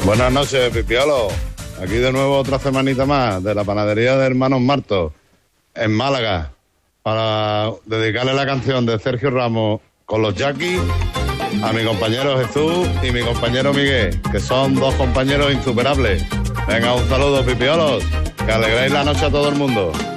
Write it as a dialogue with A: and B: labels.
A: Buenas noches, Pipiolo. Aquí de nuevo otra semanita más de la panadería de Hermanos Martos en Málaga para dedicarle la canción de Sergio Ramos con los Jackies a mi compañero Jesús y mi compañero Miguel, que son dos compañeros insuperables. Venga, un saludo, Pipiolos, que alegréis la noche a todo el mundo.